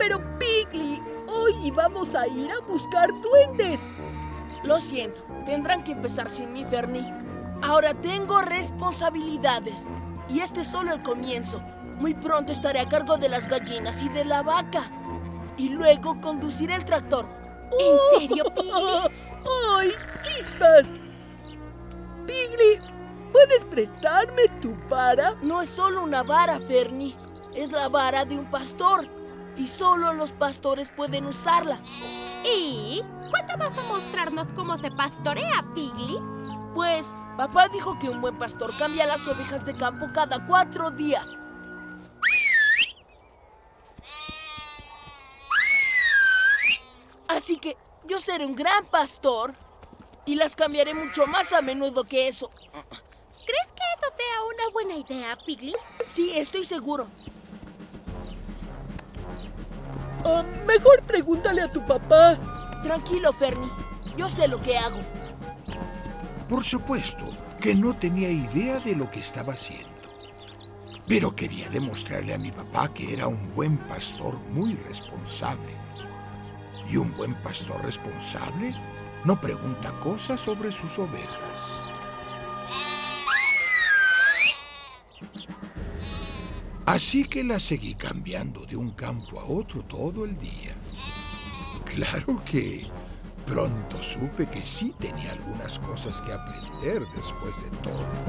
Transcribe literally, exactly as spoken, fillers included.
Pero Piggy, hoy íbamos a ir a buscar duendes. Lo siento, tendrán que empezar sin mí, Fernie. Ahora tengo responsabilidades. Y este es solo el comienzo. Muy pronto estaré a cargo de las gallinas y de la vaca. Y luego conduciré el tractor. ¿En serio, Piggy? ¡Ay, chispas! Piggy, ¿puedes prestarme tu vara? No es solo una vara, Fernie. Es la vara de un pastor. Y solo los pastores pueden usarla. ¿Y cuándo vas a mostrarnos cómo se pastorea, Piggy? Pues, papá dijo que un buen pastor cambia las ovejas de campo cada cuatro días. Así que yo seré un gran pastor y las cambiaré mucho más a menudo que eso. ¿Crees que eso sea una buena idea, Piggy? Sí, estoy seguro. Uh, mejor pregúntale a tu papá. Tranquilo, Fernie. Yo sé lo que hago. Por supuesto que no tenía idea de lo que estaba haciendo. Pero quería demostrarle a mi papá que era un buen pastor muy responsable. Y un buen pastor responsable no pregunta cosas sobre sus ovejas. Así que la seguí cambiando de un campo a otro todo el día. Claro que pronto supe que sí tenía algunas cosas que aprender después de todo.